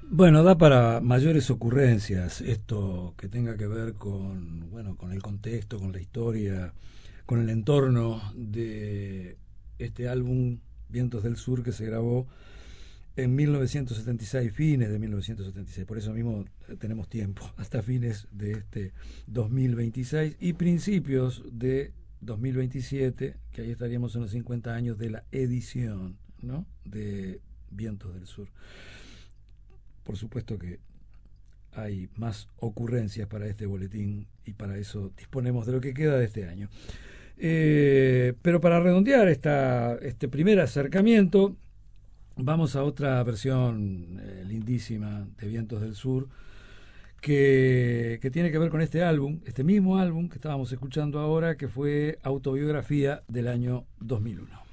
Bueno, da para mayores ocurrencias esto que tenga que ver con, bueno, con el contexto, con la historia, con el entorno de este álbum Vientos del Sur que se grabó en 1976, fines de 1976. Por eso mismo tenemos tiempo, hasta fines de este 2026 y principios de 2027, que ahí estaríamos en los 50 años de la edición, ¿no?, de Vientos del Sur. Por supuesto que hay más ocurrencias para este boletín y para eso disponemos de lo que queda de este año. Pero para redondear este primer acercamiento, vamos a otra versión lindísima de Vientos del Sur que tiene que ver con este álbum, este mismo álbum que estábamos escuchando ahora, que fue Autobiografía del año 2001.